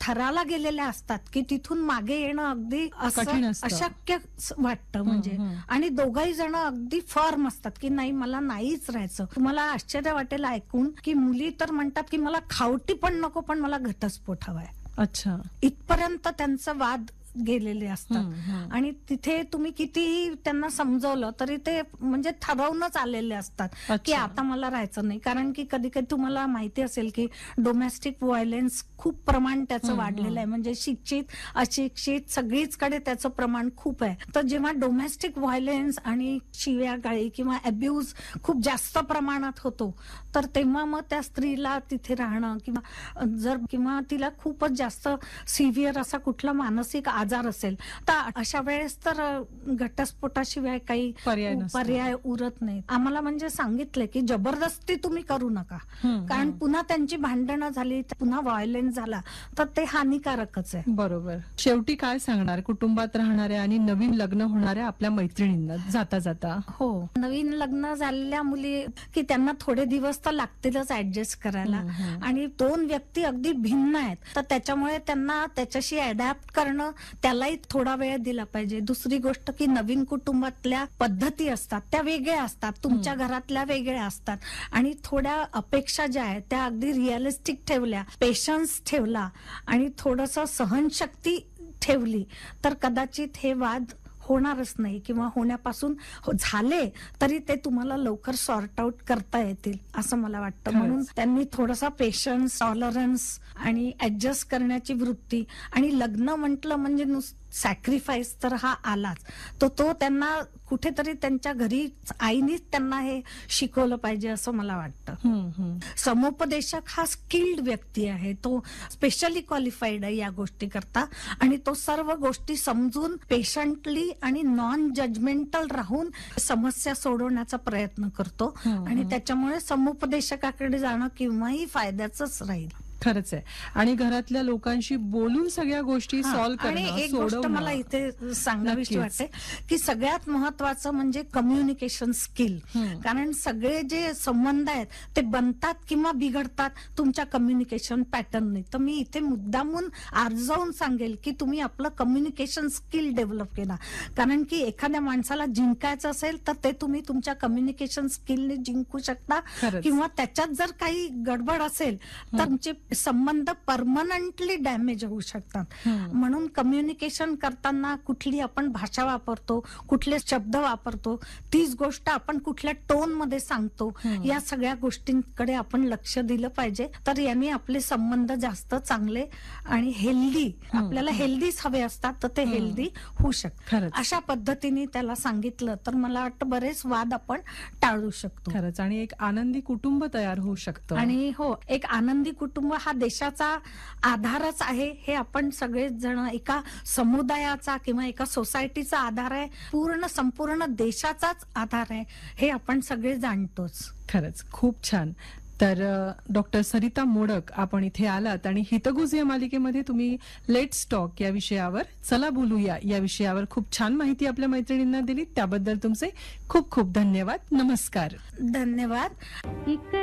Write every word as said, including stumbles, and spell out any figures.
थराला गेलेल्या असतात की तिथून मागे येणं अगदी कठीण असं असतं. अशक्य वाटतं म्हणजे. हम्म. आणि दोघही जण अगदी फर्म असतात की नाही मला नाहीच राहायचं. तुम्हाला आश्चर्य वाटेल ऐकून की मुली तर म्हणतात की मला खावटी पण नको पण मला घटस्फोट हवाय. अच्छा. इथपर्यंत त्यांचा वाद गेलेले असतात. हम्म, हम्म. आणि तिथे तुम्ही कितीही त्यांना समजवलं तरी ते म्हणजे ठरवूनच आलेले असतात की अच्छा. आता मला राहायचं नाही. कारण की कधी कधी तुम्हाला माहिती असेल की डोमेस्टिक व्हायलन्स खूप प्रमाण त्याचं हम्म, वाढलेलं आहे. म्हणजे शिक्षित अशिक्षित सगळीचकडे त्याचं प्रमाण खूप आहे. तर जेव्हा डोमेस्टिक व्हायलन्स आणि शिव्या गाळी किंवा अब्यूज खूप जास्त प्रमाणात होतो तर तेव्हा मग त्या स्त्रीला तिथे राहणं किंवा जर किंवा तिला खूपच जास्त सिव्हिअर असा कुठला मानसिक आजार असेल तर अशा वेळेस तर घटस्फोटाशिवाय काही पर्याय नसतो. पर्याय उरत नाही. आम्हाला म्हणजे सांगितलंय की जबरदस्ती तुम्ही करू नका. हम्म, कारण हम्म. पुन्हा त्यांची भांडणं झाली पुन्हा व्हायलन्स झाला तर ते हानिकारकच आहे. बरोबर. शेवटी काय सांगणार कुटुंबात राहणाऱ्या आणि नवीन लग्न होणाऱ्या आपल्या मैत्रिणींना जाता जाता? हो, नवीन लग्न झालेल्या मुली की त्यांना थोडे दिवस तर लागतीलच ऍडजस्ट करायला. हम्म, हम्म. आणि दोन व्यक्ती अगदी भिन्न आहेत तर त्याच्यामुळे त्यांना त्याच्याशी अडॅप्ट करणं त्यालाही थोडा वेळ दिला पाहिजे. दुसरी गोष्ट की नवीन कुटुंबातल्या पद्धती असतात त्या वेगळ्या असतात, तुमच्या घरातल्या वेगळ्या असतात. आणि थोड्या अपेक्षा ज्या आहेत त्या अगदी रिअलिस्टिक ठेवल्या, पेशन्स ठेवला आणि थोडस सहनशक्ती ठेवली तर कदाचित हे वाद होणारच नाही किंवा होण्यापासून झाले तरी ते तुम्हाला लवकर सॉर्ट आउट करता येतील असं मला वाटतं. खरंच. म्हणून त्यांनी थोडासा पेशन्स, टॉलरन्स आणि ऍडजस्ट करण्याची वृत्ती. आणि लग्न म्हटलं म्हणजे नुसतं सॅक्रिफाईस तर हा आलाच तो तो त्यांना कुठेतरी त्यांच्या घरी आईनीच त्यांना हे शिकवलं पाहिजे असं मला वाटतं. हम्म, हम्म. समुपदेशक हा स्किल्ड व्यक्ती आहे, तो स्पेशली क्वालिफाईड आहे या गोष्टी करता. आणि तो सर्व गोष्टी समजून पेशंटली आणि नॉन जजमेंटल राहून समस्या सोडवण्याचा प्रयत्न करतो. हम्म, आणि हम्म. त्याच्यामुळे समुपदेशकाकडे जाणं केव्हाही फायद्याचंच राहील. खरंच आहे. आणि घरातल्या लोकांशी बोलून सगळ्या गोष्टी हा, सॉल्व्ह आणि करणं, एक गोष्ट सोडवणं. मला इथे सांगावीशी नक्कीच. वाटते की सगळ्यात महत्वाचं म्हणजे कम्युनिकेशन स्किल. हम्म. कारण सगळे जे संबंध आहेत ते बनतात किंवा बिघडतात तुमच्या कम्युनिकेशन पॅटर्नने. तर मी इथे मुद्दामून आर्जवून सांगेल की तुम्ही आपलं कम्युनिकेशन स्किल डेव्हलप केला. कारण की एखाद्या माणसाला जिंकायचं असेल तर ते तुम्ही तुमच्या कम्युनिकेशन स्किलने जिंकू शकता. खरंच. किंवा त्याच्यात जर काही गडबड असेल तर तुमचे संबंध परमनंटली डॅमेज होऊ शकतात. हम्म. म्हणून कम्युनिकेशन करताना कुठली आपण भाषा वापरतो, कुठले शब्द वापरतो, तीच गोष्ट आपण कुठल्या टोन मध्ये सांगतो, हम्म. या सगळ्या गोष्टींकडे आपण लक्ष दिलं पाहिजे. तर यांनी आपले संबंध जास्त चांगले आणि हेल्दी, आपल्याला हेल्दीच हवे असतात तर ते हेल्दी होऊ शकतात. खरंच. अशा पद्धतीने त्याला सांगितलं तर मला वाटतं बरेच वाद आपण टाळू शकतो. खरंच. आणि एक आनंदी कुटुंब तयार होऊ शकतं. आणि हो, एक आनंदी कुटुंब हा देशाचा आधारच आहे हे आपण सगळेच जण, एका समुदायाचा किंवा एका सोसायटीचा आधार आहे, पूर्ण संपूर्ण देशाचाच आधार आहे हे आपण सगळे जाणतोच. खरंच खूप छान. तर डॉक्टर सरिता मोडक आपण इथे आलात आणि हितगुज या मालिकेमध्ये तुम्ही लेट्स टॉक या विषयावर, चला बोलूया या विषयावर खूप छान माहिती आपल्या मैत्रिणींना दिली. त्याबद्दल तुमचे खूप खूप धन्यवाद. नमस्कार. धन्यवाद.